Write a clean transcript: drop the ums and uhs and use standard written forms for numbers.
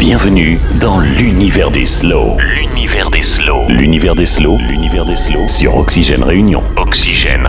Bienvenue dans l'univers des slows. L'univers des slows. L'univers des slows. L'univers des slows sur Oxygène Réunion. Oxygène